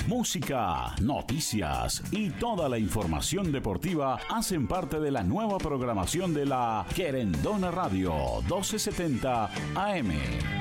Música, noticias y toda la información deportiva hacen parte de la nueva programación de la Querendona Radio 1270 AM.